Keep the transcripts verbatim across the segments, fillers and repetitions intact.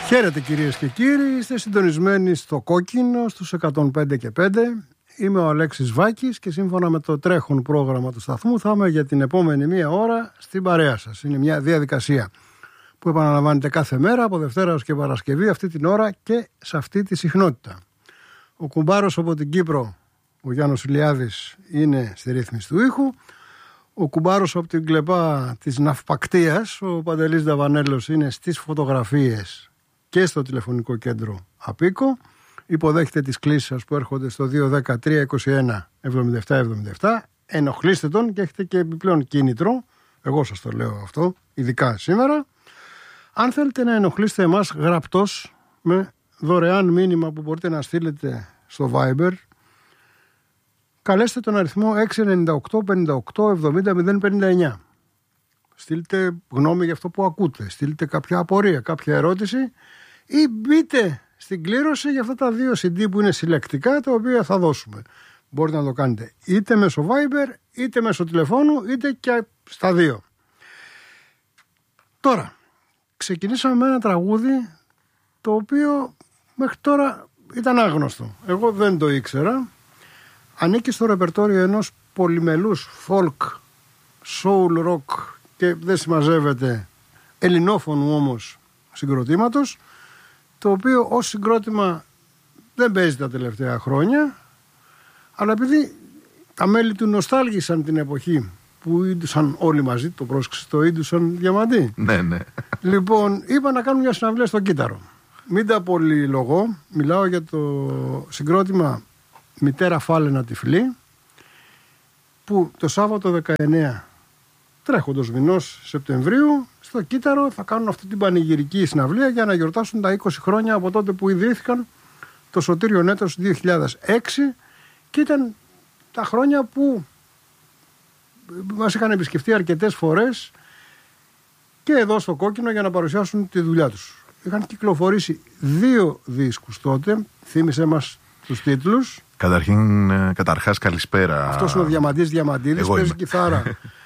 Χαίρετε κυρίες και κύριοι, είστε συντονισμένοι στο Κόκκινο στους εκατόν πέντε και πέντε. Είμαι ο Αλέξης Βάκης και σύμφωνα με το τρέχον πρόγραμμα του σταθμού θα είμαι για την επόμενη μία ώρα στην παρέα σας. Είναι μια διαδικασία που επαναλαμβάνεται κάθε μέρα από Δευτέρα ως και Παρασκευή αυτή την ώρα και σε αυτή τη συχνότητα. Ο κουμπάρος από την Κύπρο, ο Γιάννος Ηλιάδης, είναι στη ρύθμιση του ήχου. Ο κουμπάρος από την κλεπά της ναυπακτίας, ο Παντελής Νταβανέλος, είναι στις φωτογραφίες και στο τηλεφωνικό κέντρο Απίκο. Υποδέχεται τις κλήσεις σας που έρχονται στο δύο ένα τρία είκοσι ένα εβδομήντα επτά εβδομήντα επτά. Ενοχλήστε τον και έχετε και επιπλέον κίνητρο. Εγώ σας το λέω αυτό, ειδικά σήμερα. Αν θέλετε να ενοχλήσετε εμάς γραπτός με δωρεάν μήνυμα που μπορείτε να στείλετε στο Viber, καλέστε τον αριθμό έξι εννιά οκτώ πενήντα οκτώ εβδομήντα μηδέν πενήντα εννιά. Στείλτε γνώμη για αυτό που ακούτε, στείλτε κάποια απορία, κάποια ερώτηση ή μπείτε στην κλήρωση για αυτά τα δύο σι ντι που είναι συλλεκτικά, τα οποία θα δώσουμε. Μπορείτε να το κάνετε είτε μέσω Viber, είτε μέσω τηλεφώνου, είτε και στα δύο. Τώρα, ξεκινήσαμε με ένα τραγούδι το οποίο μέχρι τώρα ήταν άγνωστο. Εγώ δεν το ήξερα. Ανήκει στο ρεπερτόριο ενός πολυμελούς folk, soul rock και δεν συμμαζεύεται ελληνόφωνου όμως συγκροτήματος, το οποίο ως συγκρότημα δεν παίζει τα τελευταία χρόνια, αλλά επειδή τα μέλη του νοστάλγησαν την εποχή που ήρθαν όλοι μαζί, το πρόσεξε, το ήρθαν Διαμαντή. Ναι, ναι. Λοιπόν, είπα να κάνουν μια συναυλία στο Κύτταρο. Μην τα πολυλογώ, μιλάω για το συγκρότημα Μητέρα Φάλαινα Τυφλή, που το Σάββατο δεκαεννέα τρέχοντος μηνός Σεπτεμβρίου στο Κύτταρο θα κάνουν αυτή την πανηγυρική συναυλία για να γιορτάσουν τα είκοσι χρόνια από τότε που ιδρύθηκαν το Σωτήριο Νέτος δύο χιλιάδες έξι, και ήταν τα χρόνια που μας είχαν επισκεφτεί αρκετές φορές και εδώ στο Κόκκινο για να παρουσιάσουν τη δουλειά τους. Είχαν κυκλοφορήσει δύο δίσκους τότε, θύμισε μας τους τίτλους. Καταρχήν, καταρχάς καλησπέρα. Αυτός είναι ο Διαμαντής Διαμαντίδης, παίζει κιθάρα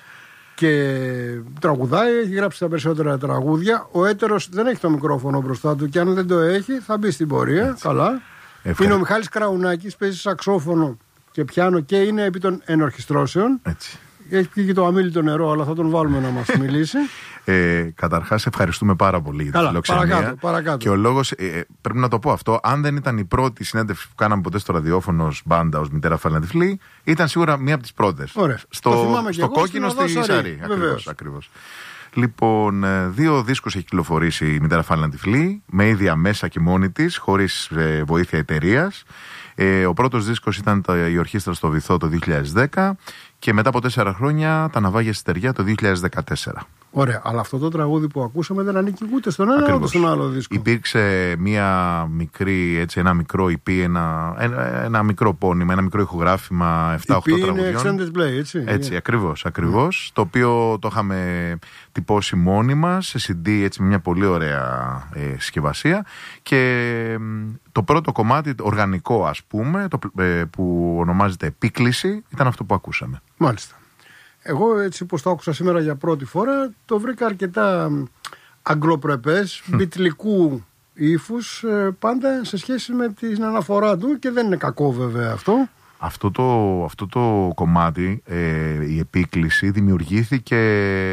και τραγουδάει, έχει γράψει τα περισσότερα τραγούδια. Ο έτερος δεν έχει το μικρόφωνο μπροστά του και αν δεν το έχει θα μπει στην πορεία. Έτσι. Καλά. Ευχαριστώ. Είναι ο Μιχάλης Κραουνάκης, παίζει σαξόφωνο και πιάνο και είναι επί των ενορχιστρώσεων. Έτσι. Έχει πει και το αμίλητο νερό, αλλά θα τον βάλουμε να μας μιλήσει. Ε, καταρχάς, ευχαριστούμε πάρα πολύ για τη φιλοξενία. Παρακάτω, παρακάτω. Και ο λόγος, ε, πρέπει να το πω αυτό, αν δεν ήταν η πρώτη συνέντευξη που κάναμε ποτέ στο ραδιόφωνο ως μπάντα, ως Μητέρα Φάλαινα Τυφλή, ήταν σίγουρα μία από τις πρώτες. Ωραία. Στο, στο Κόκκινο, στη Σαρή. Ακριβώς, ακριβώς. Λοιπόν, δύο δίσκους έχει κυκλοφορήσει η Μητέρα Φάλαινα Τυφλή, με ίδια μέσα και μόνη της, χωρίς ε, βοήθεια εταιρείας. Ε, ο πρώτος δίσκος ήταν η Ορχήστρα στο Βυθό το δύο χιλιάδες δέκα και μετά από τέσσερα χρόνια τα Ναυάγια στη Στεριά το δύο χιλιάδες δεκατέσσερα. Ωραία, αλλά αυτό το τραγούδι που ακούσαμε δεν ανήκει ούτε στον ένα ούτε στον άλλο δίσκο. Υπήρξε μια μικρή, έτσι, ένα μικρό ι πι, ένα, ένα, ένα μικρό πόνημα, ένα μικρό ηχογράφημα επτά οκτώ τραγουδιών. Είναι extended play, έτσι. Έτσι, yeah. ακριβώς, ακριβώς. Mm. Το οποίο το είχαμε τυπώσει μόνοι μας σε σι ντι, έτσι, με μια πολύ ωραία ε, συσκευασία. Και το πρώτο κομμάτι, οργανικό ας πούμε, το, ε, που ονομάζεται Επίκληση, ήταν αυτό που ακούσαμε. Μάλιστα. Εγώ έτσι πως το άκουσα σήμερα για πρώτη φορά, το βρήκα αρκετά αγγλοπρεπές, μπιτλικού ύφους, πάντα σε σχέση με την αναφορά του, και δεν είναι κακό βέβαια αυτό. Αυτό το, αυτό το κομμάτι, ε, η Επίκληση, δημιουργήθηκε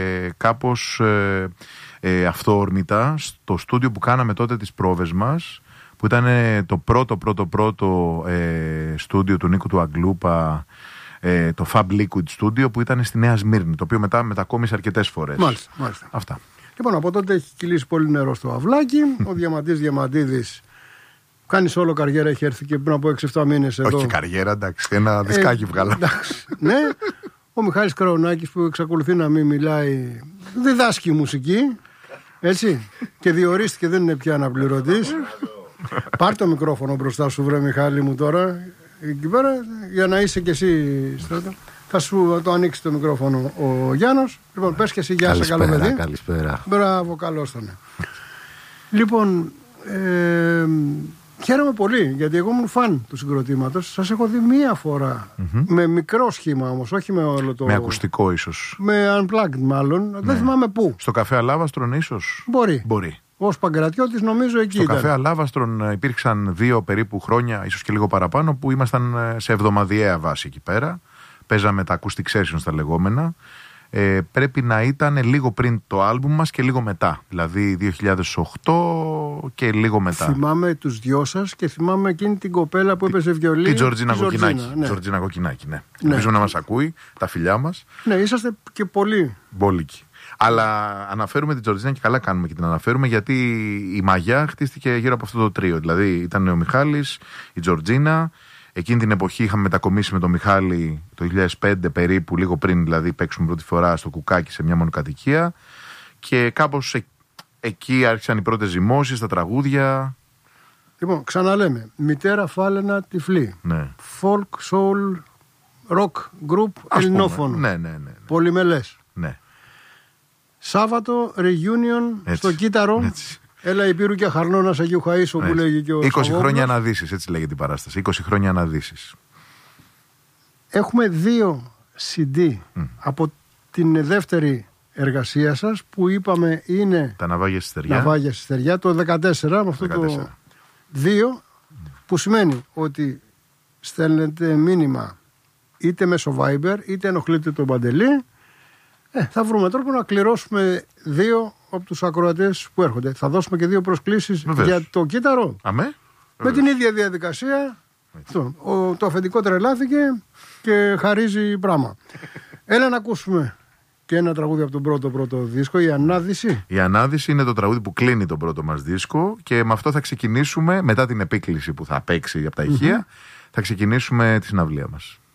κάπως ε, ε, αυθόρμητα στο στούντιο που κάναμε τότε τις πρόβες μας, που ήταν το πρώτο πρώτο πρώτο ε, στούντιο του Νίκου του Αγγλούπα, ε, το Fab Liquid Studio, που ήταν στη Νέα Σμύρνη, το οποίο μετά μετακόμισε αρκετές φορές. Μάλιστα, μάλιστα. Αυτά. Λοιπόν, από τότε έχει κυλήσει πολύ νερό στο αυλάκι. Ο Διαμαντής Διαμαντίδης κάνει όλο καριέρα, έχει έρθει και πριν από έξι εφτά μήνες εδώ. Όχι καριέρα, εντάξει, ένα δισκάκι ε, βγάλα. Εντάξει, ναι. Ο Μιχάλης Κραουνάκης, που εξακολουθεί να μην μιλάει, διδάσκει μουσική, έτσι, και διορίστηκε, δεν είναι πια αναπληρωτής. Πάρ' το μικρόφωνο μπροστά σου, βρε Μιχάλη μου, τώρα εκεί πέρα, για να είσαι κι εσύ στρατό. Θα σου το ανοίξει το μικρόφωνο ο Γιάννος. Λοιπόν, πες και εσύ, γεια σας, καλό παιδί. Καλησπέρα. Μπράβο, καλώς τον. Λοιπόν, ε, χαίρομαι πολύ, γιατί εγώ ήμουν φαν του συγκροτήματος. Σας έχω δει μία φορά, mm-hmm. με μικρό σχήμα όμως, όχι με όλο το... Με ακουστικό ίσως. Με unplugged μάλλον, ναι. Δεν θυμάμαι πού. Στο καφέ Αλάβαστρον ίσως. Μπορεί. Μπορεί. ως Παγκρατιώτης νομίζω εκεί στο ήταν. καφέ Αλάβαστρον υπήρξαν δύο περίπου χρόνια, ίσως και λίγο παραπάνω, που ήμασταν σε εβδομαδιαία βάση εκεί πέρα. Παίζαμε τα acoustic sessions τα λεγόμενα. Ε, πρέπει να ήταν λίγο πριν το άλμπουμ μας και λίγο μετά. Δηλαδή δύο χιλιάδες οκτώ και λίγο μετά. Θυμάμαι τους δυο σας και θυμάμαι εκείνη την κοπέλα που έπαιζε βιολί. Την Τζορτζίνα Κοκκινάκη. Ναι. Τζορτζίνα Κοκκινάκη, ναι. Ναι. Ελπίζω να μας ακούει, τα φιλιά μας. Ναι, είσαστε και πολύ μπόλικοι. Αλλά αναφέρουμε την Τζορτζίνα και καλά κάνουμε και την αναφέρουμε, γιατί η μαγιά χτίστηκε γύρω από αυτό το τρίο. Δηλαδή ήταν ο Μιχάλης, η Τζορτζίνα. Εκείνη την εποχή είχαμε μετακομίσει με τον Μιχάλη το δύο χιλιάδες πέντε περίπου, λίγο πριν δηλαδή παίξουμε πρώτη φορά στο Κουκάκι σε μια μονοκατοικία. Και κάπως ε, εκεί άρχισαν οι πρώτες ζυμώσεις, τα τραγούδια. Λοιπόν, ξαναλέμε. Μητέρα Φάλαινα Τυφλή. Ναι. Folk, soul, rock group ελληνόφωνο. Ναι, ναι, ναι, ναι. Πολυμελές. Ναι. Σάββατο, reunion Έτσι. στο Κύτταρο. Έτσι. Έλα Υπήρου και Χαρνώνας Αγίου Χαΐσου που λέγει και ο είκοσι Σαββόπουλος. χρόνια αναδύσεις, έτσι λέγεται η παράσταση. είκοσι χρόνια αναδύσεις. Έχουμε δύο σι ντι mm. από την δεύτερη εργασία σας που είπαμε είναι τα Ναυάγια στη Στεριά. Ναυάγια στη Στεριά το δεκατέσσερα, με αυτό δεκατέσσερα. Το δύο mm. που σημαίνει ότι στέλνετε μήνυμα είτε μέσω Viber είτε ενοχλείτε τον Παντελή. Ε, θα βρούμε τρόπο να κληρώσουμε δύο από τους ακροατές που έρχονται. Θα δώσουμε και δύο προσκλήσεις Βεβαίως. Για το Κύτταρο. Αμέ. Με Βεβαίως. την ίδια διαδικασία. Το, ο, το αφεντικό τρελάθηκε και χαρίζει πράγμα. Έλα να ακούσουμε και ένα τραγούδι από τον πρώτο πρώτο δίσκο, η Ανάδυση. Η Ανάδυση είναι το τραγούδι που κλείνει τον πρώτο μας δίσκο και με αυτό θα ξεκινήσουμε, μετά την επίκληση που θα παίξει από τα ηχεία, mm-hmm. θα ξεκινήσουμε τη συναυλία μας.